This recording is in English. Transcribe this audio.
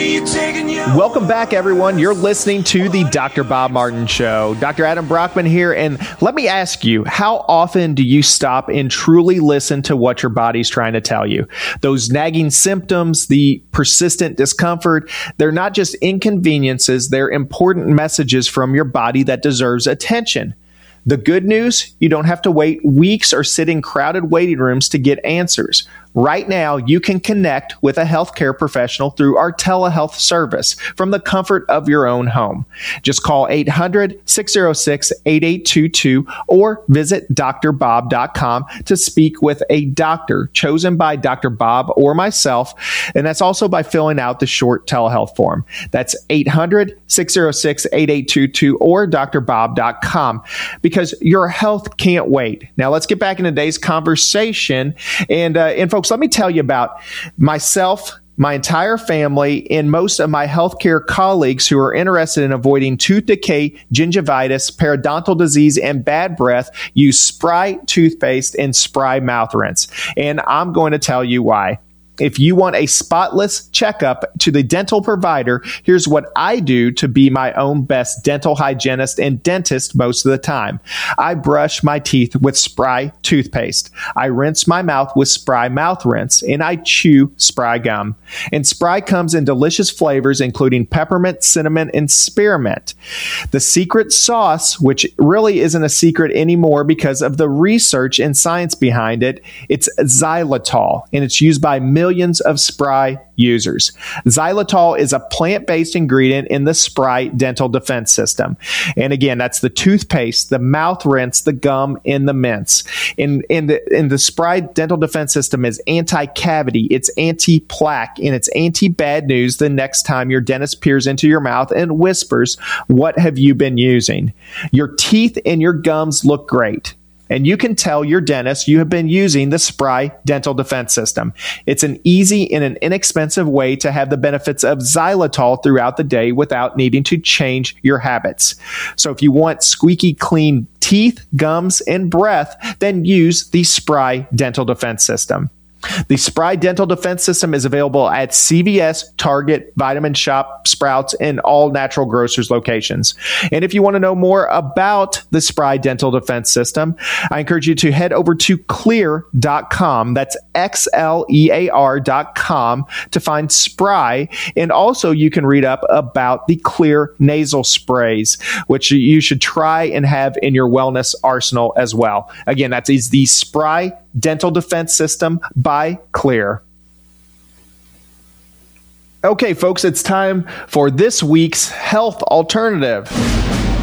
Welcome back, everyone. You're listening to the Dr. Bob Martin Show. Dr. Adam Brockman here, and let me ask you, how often do you stop and truly listen to what your body's trying to tell you? Those nagging symptoms, the persistent discomfort, they're not just inconveniences, they're important messages from your body that deserves attention. The good news, you don't have to wait weeks or sit in crowded waiting rooms to get answers. Right now, you can connect with a healthcare professional through our telehealth service from the comfort of your own home. Just call 800-606-8822 or visit drbob.com to speak with a doctor chosen by Dr. Bob or myself, and that's also by filling out the short telehealth form. That's 800-606-8822 or drbob.com, because your health can't wait. Now, let's get back in today's conversation, and folks, let me tell you about myself, my entire family, and most of my healthcare colleagues who are interested in avoiding tooth decay, gingivitis, periodontal disease, and bad breath use Spry toothpaste and Spry mouth rinse. And I'm going to tell you why. If you want a spotless checkup to the dental provider, here's what I do to be my own best dental hygienist and dentist most of the time. I brush my teeth with Spry toothpaste. I rinse my mouth with Spry mouth rinse, and I chew Spry gum. And Spry comes in delicious flavors, including peppermint, cinnamon, and spearmint. The secret sauce, which really isn't a secret anymore because of the research and science behind it, it's xylitol, and it's used by millions of Spry users. Xylitol is a plant-based ingredient in the Spry dental defense system. And again, that's the toothpaste, the mouth rinse, the gum, and the mints. In the Spry dental defense system is anti-cavity, it's anti-plaque, and it's anti-bad news the next time your dentist peers into your mouth and whispers, "What have you been using?" Your teeth and your gums look great, and you can tell your dentist you have been using the Spry dental defense system. It's an easy and an inexpensive way to have the benefits of xylitol throughout the day without needing to change your habits. So if you want squeaky clean teeth, gums, and breath, then use the Spry dental defense system. The Spry Dental Defense System is available at CVS, Target, Vitamin Shop, Sprouts, and all natural grocers locations. And if you want to know more about the Spry Dental Defense System, I encourage you to head over to xlear.com. That's XLEAR.com to find Spry. And also you can read up about the Xlear nasal sprays, which you should try and have in your wellness arsenal as well. Again, that is the Spry Dental Defense System by Xlear. Okay, folks, it's time for this week's health alternative.